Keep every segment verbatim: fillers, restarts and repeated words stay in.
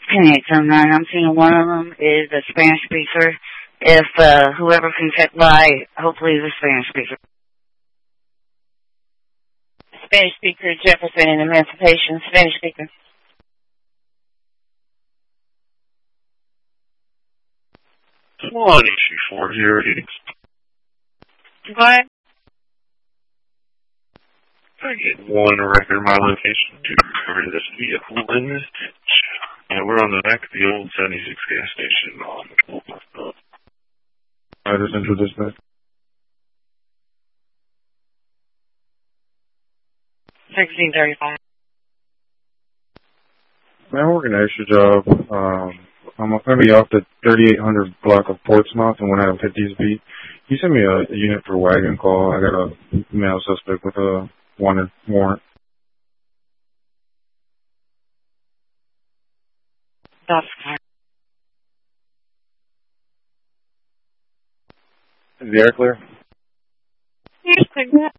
ten eight seven nine. I'm seeing one of them is a Spanish speaker. If uh, whoever can check by, hopefully the Spanish speaker. Spanish speaker, Jefferson and Emancipation. Spanish speaker. One issue four zero eight. Go ahead. I get one record my location to recover this vehicle in this ditch. And we're on the back of the old seventy-six gas station on I just entered this back. sixteen thirty-five. Man, I'm working an extra job. Um, I'm going to be off the thirty-eight hundred block of Portsmouth and one out of fifties beat. You sent me a, a unit for wagon call. I got a male suspect with a wanted warrant. That's fine. Is the air clear? Yes, clear.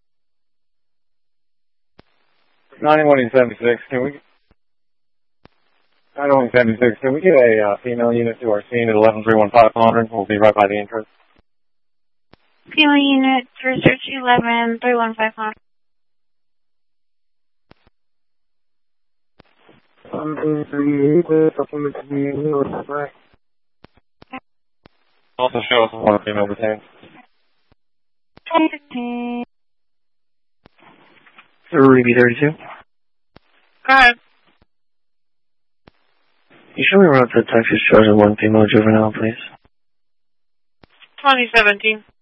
ninety-one seventy-six, can we... ninety-one seventy-six, can we get a uh, female unit to our scene at eleven three one five hundred? We'll be right by the entrance. Female unit, research eleven three one five hundred. Um, also show us one female retained. Ruby thirty-two. Go ahead. You show me around to Texas Charger one female juvenile, please. twenty seventeen.